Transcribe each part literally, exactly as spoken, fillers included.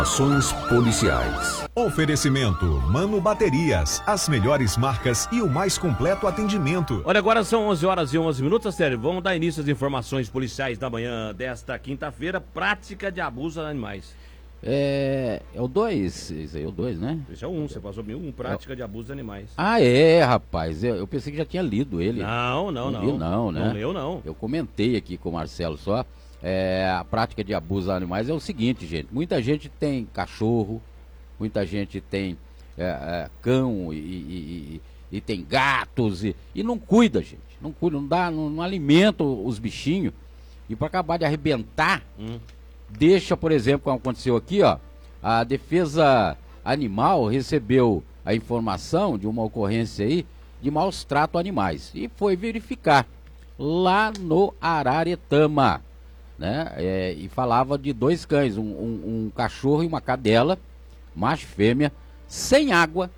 Ações policiais. Oferecimento Mano Baterias, as melhores marcas e o mais completo atendimento. Olha, agora são onze horas e onze minutos, sério. Vamos dar início às informações policiais da manhã desta quinta-feira. Prática de abuso a animais. É, é o dois, esse aí é o dois, né? Esse é o um, você passou mil um, prática de abuso de animais. Ah, é, rapaz, eu, eu pensei que já tinha lido ele. Não, não, não. Não, não, né? Não leu, não. Eu comentei aqui com o Marcelo só. É, a prática de abuso a animais é o seguinte, gente. Muita gente tem cachorro, muita gente tem é, é, cão e, e, e, e tem gatos e, e não cuida, gente. Não cuida, não dá, não, não alimenta os bichinhos. E para acabar de arrebentar, hum. deixa, por exemplo, como aconteceu aqui, ó, a defesa animal recebeu a informação de uma ocorrência aí de maus trato a animais e foi verificar lá no Araretama. Né? É, e falava de dois cães, um, um, um cachorro e uma cadela, macho e fêmea, sem água,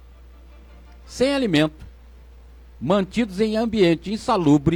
sem alimento, mantidos em ambiente insalubre,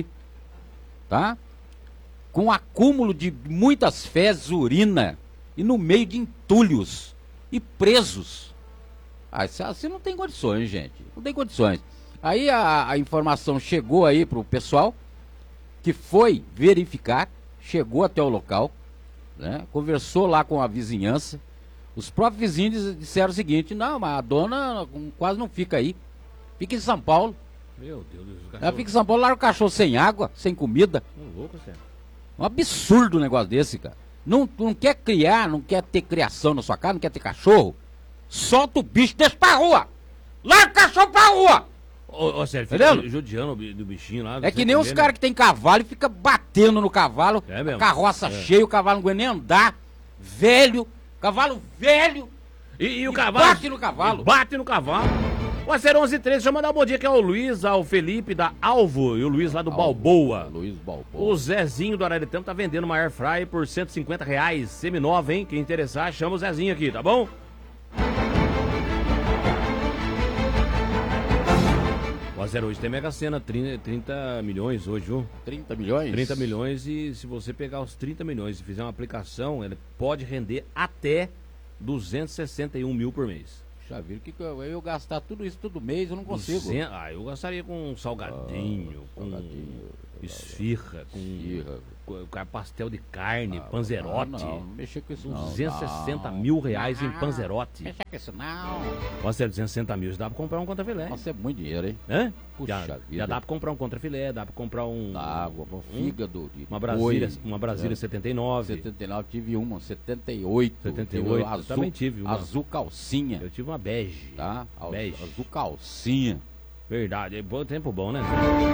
tá? Com acúmulo de muitas fezes, urina, e no meio de entulhos, e presos. Ah, assim não tem condições, gente, não tem condições. Aí a, a informação chegou aí pro pessoal, que foi verificar, chegou até o local, né, conversou lá com a vizinhança. Os próprios vizinhos disseram o seguinte: não, mas a dona quase não fica aí, fica em São Paulo. Meu Deus do céu. Ela fica em São Paulo, larga o cachorro sem água, sem comida. Um louco, sério. Um absurdo um negócio desse, cara. Não, não quer criar, não quer ter criação na sua casa, não quer ter cachorro, solta o bicho, deixa pra rua, larga o cachorro pra rua. Ô, ô, sério, fica judiando do bichinho lá. É que nem os caras que tem cavalo e fica batendo no cavalo, é mesmo? Carroça é. cheia, o cavalo não aguenta nem andar, velho, cavalo velho, e, e, e o e cavalo bate no cavalo. Bate no cavalo. Ó, zero onze treze, deixa eu mandar um bom dia aqui ao Luiz, ao Felipe da Alvo e o Luiz lá do Alvo, Balboa. Luiz Balboa. O Zezinho do Araretama tá vendendo uma Air Fry por cento e cinquenta reais, seminova, hein? Quem interessar, chama o Zezinho aqui, tá bom? O zero hoje tem Mega Sena, trinta milhões hoje, viu? trinta milhões? trinta milhões, e se você pegar os trinta milhões e fizer uma aplicação, ele pode render até duzentos e sessenta e um mil por mês. Já viram que eu, eu gastar tudo isso todo mês, eu não consigo. duzentos, ah, eu gastaria com salgadinho, ah, com salgadinho, esfirra, com, esfirra. com, com pastel de carne, ah, panzerote. Não, não, não mexer com isso não. duzentos e sessenta mil reais não, em panzerote. Mexer com isso não. Nossa, é duzentos e sessenta mil, dá pra comprar um contrafilé. Nossa, é muito dinheiro, hein? Hã? Puxa já, vida. Já dá pra comprar um contrafilé, dá pra comprar um... Dá, um fígado de Uma Brasília, uma Brasília é. setenta e nove. setenta e nove, tive uma, setenta e oito. setenta e oito, azul, também tive uma. Azul calcinha. Eu tive uma bege. Tá? Bege. Azul calcinha. Verdade, é tempo bom, né?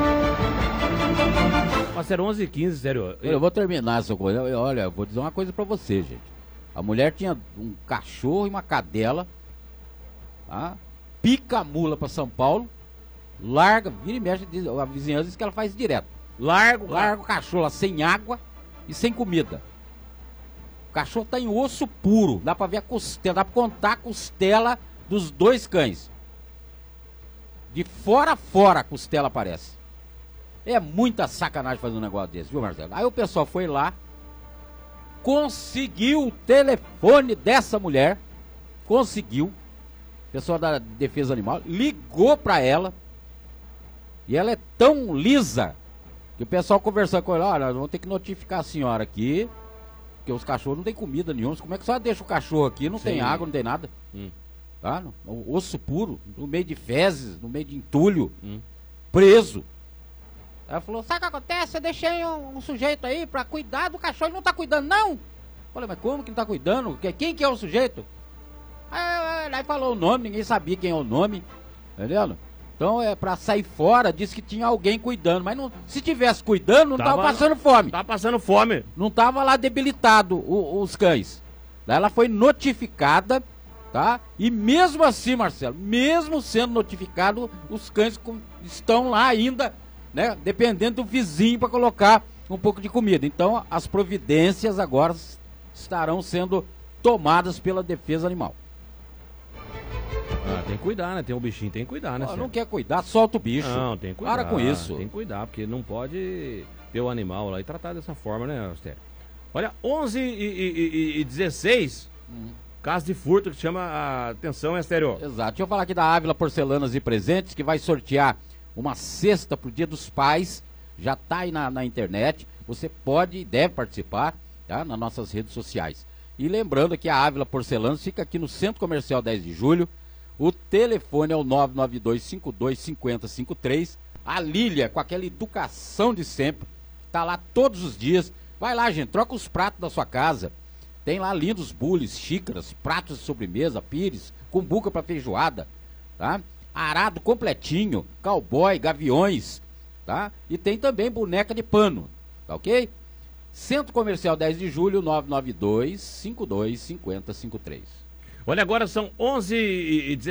Mas era onze e quinze, sério. Eu vou terminar essa coisa. Olha, eu vou dizer uma coisa pra você, gente. A mulher tinha um cachorro e uma cadela, tá? Pica a mula pra São Paulo, larga, vira e mexe, a vizinhança diz que ela faz direto. Larga, larga o cachorro lá sem água e sem comida. O cachorro tá em osso puro, dá pra ver a costela, dá pra contar a costela dos dois cães. De fora a fora a costela aparece. É muita sacanagem fazer um negócio desse, viu, Marcelo? Aí o pessoal foi lá, conseguiu o telefone dessa mulher, conseguiu, o pessoal da Defesa Animal, ligou pra ela, e ela é tão lisa, que o pessoal conversando com ela: olha, nós vamos ter que notificar a senhora aqui, porque os cachorros não tem comida nenhuma, como é que só deixa o cachorro aqui, não Sim. tem água, não tem nada. Hum. Tá? O osso puro, no meio de fezes, no meio de entulho, hum. preso. Ela falou: sabe o que acontece? Eu deixei um, um sujeito aí pra cuidar do cachorro, ele não tá cuidando, não. Falei: mas como que não tá cuidando? Quem que é o sujeito? Aí, aí falou o nome, ninguém sabia quem é o nome, entendeu? Então é pra sair fora, disse que tinha alguém cuidando, mas não, se tivesse cuidando, não tava, tava passando fome. Tava passando fome. Não tava lá debilitado o, os cães. Daí ela foi notificada. Tá? E mesmo assim, Marcelo, mesmo sendo notificado, os cães estão lá ainda, né, dependendo do vizinho para colocar um pouco de comida. Então, as providências agora estarão sendo tomadas pela Defesa Animal. Ah, tem que cuidar, né? Tem um bichinho, tem que cuidar, né? Não, não quer cuidar, solta o bicho. Não, tem que cuidar. Para com isso. Tem que cuidar, porque não pode ter o animal lá e tratar dessa forma, né, Austério? Olha, onze e dezesseis... Hum. caso de furto que chama a atenção, é estéreo. Exato. Deixa eu falar aqui da Ávila Porcelanas e Presentes, que vai sortear uma cesta pro Dia dos Pais. Já tá aí na, na internet. Você pode e deve participar, tá? Nas nossas redes sociais. E lembrando que a Ávila Porcelanas fica aqui no Centro Comercial dez de julho. O telefone é o nove nove dois cinco dois cinco zero cinco três. A Lília, com aquela educação de sempre, tá lá todos os dias. Vai lá, gente, troca os pratos da sua casa. Tem lá lindos bules, xícaras, pratos de sobremesa, pires, cumbuca para feijoada, tá? Arado completinho, cowboy, gaviões, tá? E tem também boneca de pano, tá ok? Centro Comercial dez de julho, nove nove dois cinco dois cinco zero cinco três. Olha, agora são onze e dezesseis.